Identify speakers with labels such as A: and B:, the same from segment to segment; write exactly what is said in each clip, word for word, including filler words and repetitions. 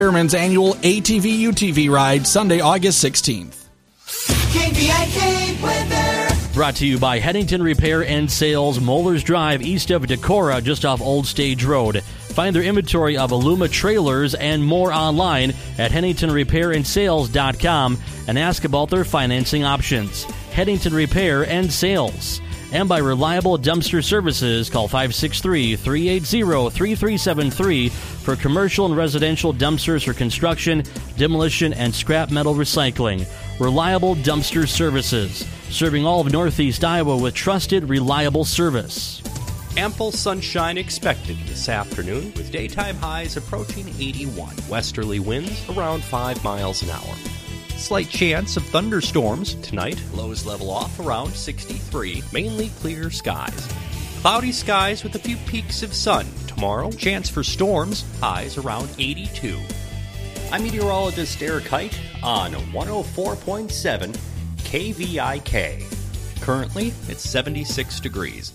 A: Airman's annual A T V U T V ride Sunday, August sixteenth.
B: K V I K weather.
C: Brought to you by Headington Repair and Sales, Mollers Drive, east of Decorah, just off Old Stage Road. Find their inventory of Aluma trailers and more online at Headington Repair and Sales dot com and ask about their financing options. Headington Repair and Sales. And by Reliable Dumpster Services, call five six three, three eight zero, three three seven three for commercial and residential dumpsters for construction, demolition, and scrap metal recycling. Reliable Dumpster Services, serving all of Northeast Iowa with trusted, reliable service.
D: Ample sunshine expected this afternoon, with daytime highs approaching eighty-one. Westerly winds around five miles an hour. Slight chance of thunderstorms tonight. Lows level off around sixty-three. Mainly clear skies. Cloudy skies with a few peaks of sun. Tomorrow, chance for storms. Highs around eighty-two. I'm meteorologist Eric Height on one oh four point seven K V I K. Currently, it's seventy-six degrees.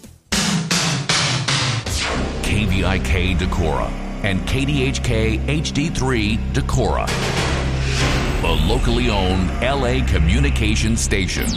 E: K V I K Decorah and K D H K H D three Decorah, the locally owned L A communication station.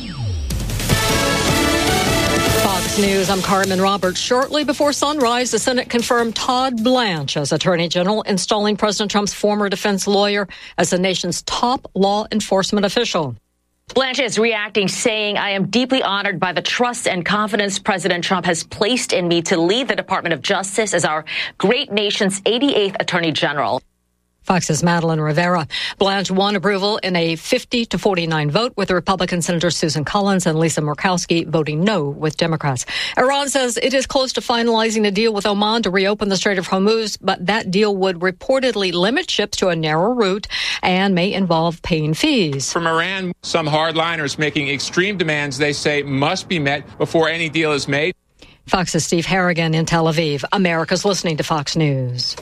F: Fox News, I'm Carmen Roberts. Shortly before sunrise, the Senate confirmed Todd Blanche as Attorney General, installing President Trump's former defense lawyer as the nation's top law enforcement official.
G: Blanche is reacting, saying, I am deeply honored by the trust and confidence President Trump has placed in me to lead the Department of Justice as our great nation's eighty-eighth Attorney General.
F: Fox's Madeline Rivera. Blanche won approval in a fifty to forty-nine vote, with Republican Senators Susan Collins and Lisa Murkowski voting no with Democrats. Iran says it is close to finalizing a deal with Oman to reopen the Strait of Hormuz, but that deal would reportedly limit ships to a narrow route and may involve paying fees.
H: From Iran, some hardliners making extreme demands they say must be met before any deal is made.
F: Fox's Steve Harrigan in Tel Aviv. America's listening to Fox News.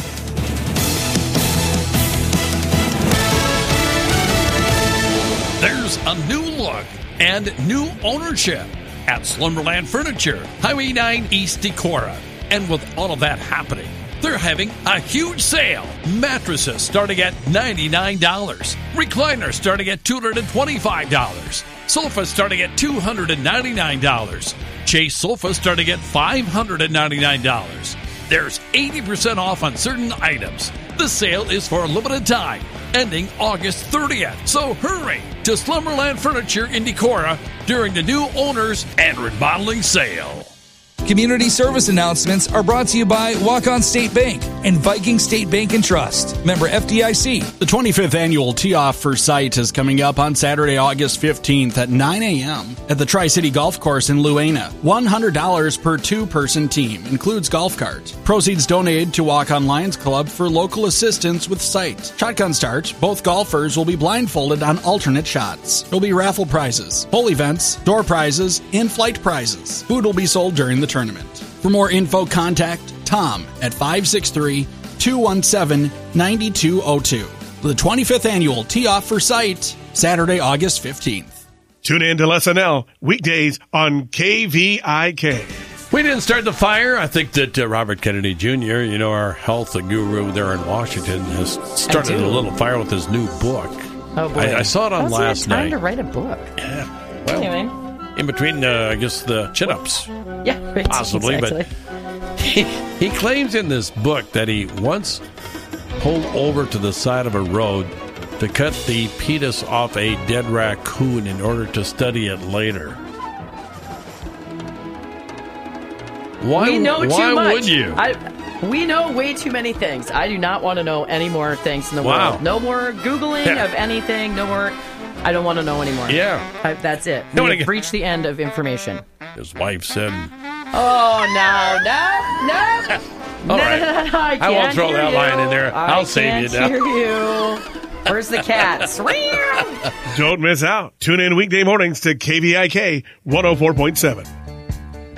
I: There's a new look and new ownership at Slumberland Furniture, Highway nine East Decorah. And with all of that happening, they're having a huge sale. Mattresses starting at ninety-nine dollars. Recliners starting at two hundred twenty-five dollars. Sofas starting at two hundred ninety-nine dollars. Chase sofas starting at five hundred ninety-nine dollars. There's eighty percent off on certain items. The sale is for a limited time, ending August thirtieth. So hurry to Slumberland Furniture in Decorah during the new owners and remodeling sale.
J: Community service announcements are brought to you by Walk-On State Bank and Viking State Bank and Trust. Member F D I C.
A: The twenty-fifth annual Tee-Off for Sight is coming up on Saturday, August fifteenth at nine a.m. at the Tri-City Golf Course in Luena. one hundred dollars per two-person team. Includes golf carts. Proceeds donated to Walk-On Lions Club for local assistance with sight. Shotgun start. Both golfers will be blindfolded on alternate shots. There will be raffle prizes, whole events, door prizes, in-flight prizes. Food will be sold during the tournament. For more info, contact Tom at five six three, two one seven, nine two zero two. The twenty-fifth annual Tee-Off for Sight, Saturday, August fifteenth.
K: Tune in to S N L weekdays on K V I K.
I: We didn't start the fire. I think that uh, Robert Kennedy Junior, you know, our health guru there in Washington, has started a little fire with his new book.
L: Oh, boy.
I: I, I saw it on
L: How's
I: last
L: he have time
I: night.
L: to write a book?
I: Yeah. Well,
L: anyway.
I: In between, uh, I guess, the chin-ups.
L: Yeah, right.
I: Possibly,
L: exactly.
I: but he, he claims in this book that he once pulled over to the side of a road to cut the penis off a dead raccoon in order to study it later. Why,
L: we know
I: why
L: too much.
I: would you?
L: I, we know way too many things. I do not want to know any more things in the
I: wow.
L: world. No more Googling
I: Yeah.
L: of anything. No more... I don't want to know anymore.
I: Yeah.
L: I, that's it.
I: No,
L: We
I: I
L: have
I: get-
L: reached the end of information.
I: His wife said...
L: Oh, no, no, no.
I: All
L: no,
I: right.
L: no, no, I can't
I: I won't throw
L: hear
I: that
L: you.
I: line in there. I'll
L: I
I: save you
L: can't
I: now.
L: hear you. Where's the cats?
K: Don't miss out. Tune in weekday mornings to K V I K one oh four point seven.